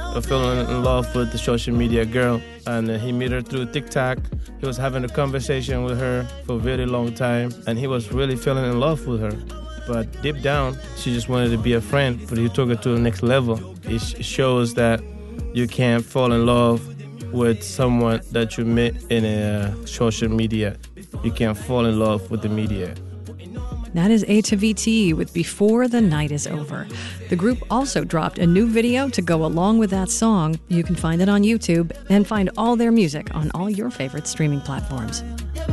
falling in love with the social media girl, and he met her through TikTok. He was having a conversation with her for a very long time, and he was really falling in love with her. But deep down, she just wanted to be a friend, but he took her to the next level. It shows that you can't fall in love with someone that you met in social media. You can't fall in love with the media. That is A to VT with Before the Night is Over. The group also dropped a new video to go along with that song. You can find it on YouTube and find all their music on all your favorite streaming platforms.